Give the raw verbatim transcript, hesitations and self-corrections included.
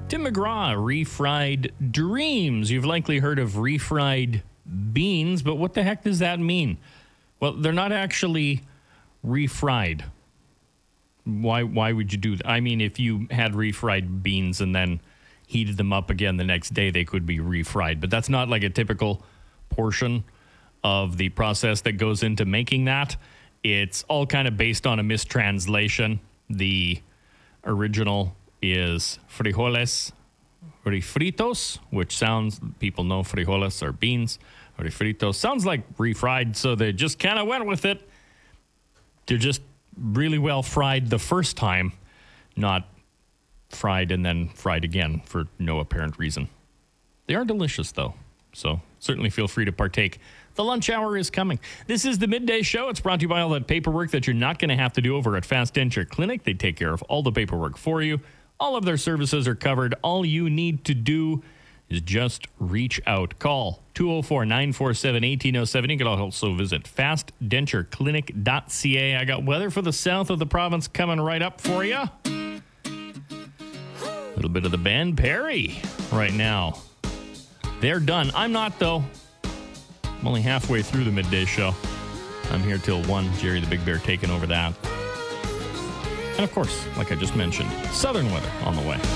Tim McGraw, refried dreams. You've likely heard of refried beans, but what the heck does that mean? Well, they're not actually refried. Why why would you do that? I mean, if you had refried beans and then heated them up again the next day, they could be refried. But that's not like a typical portion of the process that goes into making that. It's all kind of based on a mistranslation. The original is frijoles refritos, which sounds, people know frijoles are beans. Refritos sounds like refried, so they just kind of went with it. They're just really well fried the first time, not fried and then fried again for no apparent reason. They are delicious, though, so certainly feel free to partake. The lunch hour is coming. This is the Midday Show. It's brought to you by all that paperwork that you're not going to have to do over at Fast Denture Clinic. They take care of all the paperwork for you. All of their services are covered. All you need to do is just reach out. Call two oh four, nine four seven, one eight oh seven. You can also visit fast denture clinic dot c a. I got weather for the south of the province coming right up for you. A little bit of the Ben Perry right now. They're done. I'm not, though. I'm only halfway through the Midday Show. I'm here till one. Jerry the Big Bear taking over that. And of course, like I just mentioned, southern weather on the way.